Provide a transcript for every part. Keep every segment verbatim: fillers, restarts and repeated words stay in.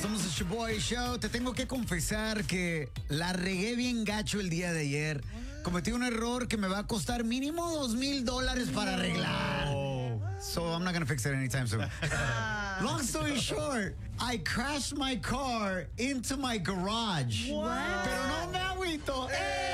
somos el Shoboy Show. Te tengo que confesar que la regué bien gacho el día de ayer. Cometí un error que me va a costar mínimo dos mil dólares para arreglar. Oh. So I'm not going to fix it anytime soon. Long story short, I crashed my car into my garage. What? Pero no me agüito.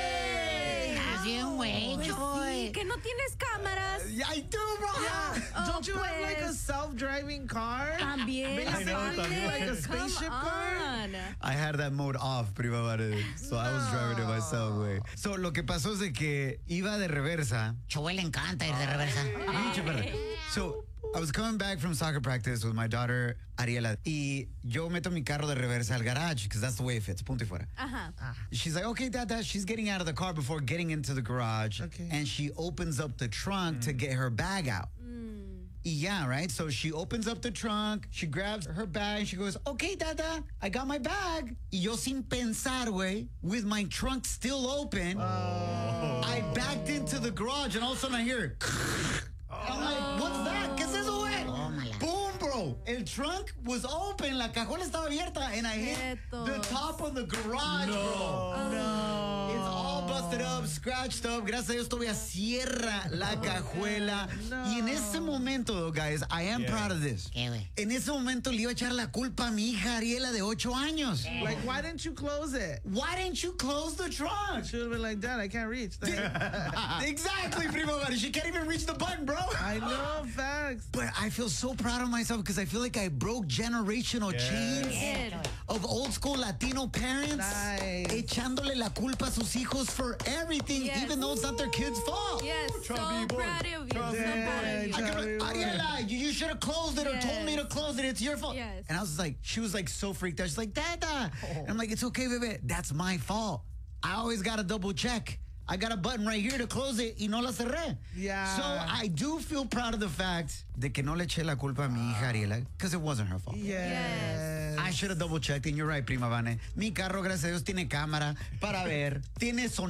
¡Ey! Así un güey, Sí, que no tienes cámaras. I do, bro. Oh, Don't you pues. have like a self-driving car? También. I know, también. Like a Come spaceship car? on. I had that mode off, prima madre. So I was driving it myself, güey. So lo que pasó es de que iba de reversa. Choboy le encanta ir de reversa. Mucho, perdón. So I was coming back from soccer practice with my daughter Ariela, y yo meto mi carro de reversa al garage because that's the way it fits. Punto y fuera. Ajá. She's like, okay, dad, dad. She's getting out of the car before getting into the garage, Okay. and she opens up the trunk to get her bag out. Y yeah, right? So she opens up the trunk, she grabs her bag, she goes, okay, dada, I got my bag. Y yo sin pensar, güey, with my trunk still open, I backed into the garage, and all of a sudden I hear, I'm like, what's that? ¿Qué es eso, güey? Tómala. Boom, bro. El trunk was open, la cajuela estaba abierta, and I hit the Quietos. top of the garage, bro. No. It's all busted up, scratched up. Gracias a Dios todavía cierra la cajuela. No. Y en ese momento, though, guys, I am Yeah. proud of this. ¿Qué, güey? En ese momento le iba a echar la culpa a mi hija Ariela de ocho años. Like, why didn't you close it? Why didn't you close the trunk? Should have been like, Dad, I can't reach. Exactly, primo. Mari. She can't even reach the button, bro. I know, facts. But I feel so proud of myself because I feel like I broke generational chains Good. of old school Latino parents Nice. echándole la culpa a sus hijos for everything, Yes. even though it's not their kids' fault. Yes, so Chubby boy. proud of you. So Chubby proud boy. of you. I Chubby could, boy. Ariela, you, you should have closed it or told me to Yes. close it. It's your fault. Yes. And I was just like, she was like so freaked out. She's like, Dada. And I'm like, it's okay, baby. That's my fault. I always got to double check. I got a button right here to close it y no la cerré. Yeah. So I do feel proud of the fact de que no le eché la culpa a mi hija Ariela because it wasn't her fault. Yes. I should have double checked, and you're right, prima Vane. Mi carro, gracias a Dios, tiene cámara para ver, tiene sonido.